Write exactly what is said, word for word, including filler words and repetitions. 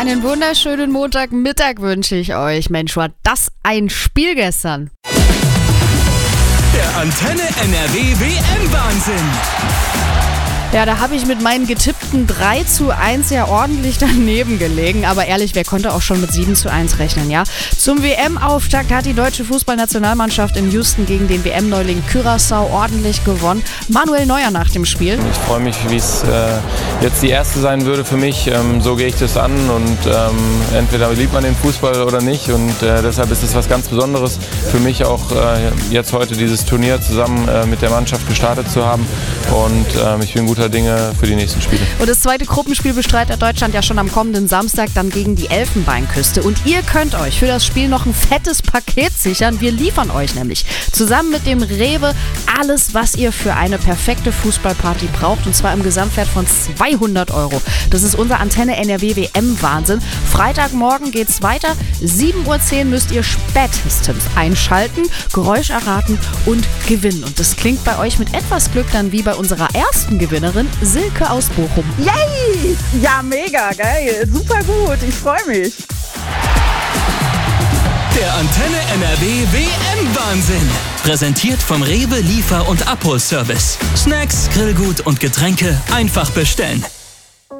Einen wunderschönen Montagmittag wünsche ich euch. Mensch, war das ein Spiel gestern. Der Antenne N R W W M-Wahnsinn. Ja, da habe ich mit meinen getippten drei zu eins ja ordentlich daneben gelegen. Aber ehrlich, wer konnte auch schon mit sieben zu eins rechnen, ja? Zum W M-Auftakt hat die deutsche Fußballnationalmannschaft in Houston gegen den W M-Neuling Curaçao ordentlich gewonnen. Manuel Neuer nach dem Spiel. Ich freue mich, wie es äh, jetzt die erste sein würde für mich. Ähm, so gehe ich das an und ähm, entweder liebt man den Fußball oder nicht. Und äh, deshalb ist es was ganz Besonderes für mich auch äh, jetzt heute dieses Turnier zusammen äh, mit der Mannschaft gestartet zu haben. Und ähm, ich bin guter Dinge für die nächsten Spiele. Und das zweite Gruppenspiel bestreitet Deutschland ja schon am kommenden Samstag dann gegen die Elfenbeinküste. Und ihr könnt euch für das Spiel noch ein fettes Paket sichern. Wir liefern euch nämlich zusammen mit dem Rewe alles, was ihr für eine perfekte Fußballparty braucht. Und zwar im Gesamtwert von zweihundert Euro. Das ist unser Antenne N R W W M-Wahnsinn. Freitagmorgen geht's weiter. sieben Uhr zehn müsst ihr spätestens einschalten, Geräusch erraten und gewinnen. Und das klingt bei euch mit etwas Glück dann wie bei unserer ersten Gewinnerin, Silke aus Bochum. Yay! Ja, mega geil. Super gut. Ich freue mich. Der Antenne N R W W M-Wahnsinn. Präsentiert vom Rewe Liefer- und Abholservice. Snacks, Grillgut und Getränke einfach bestellen.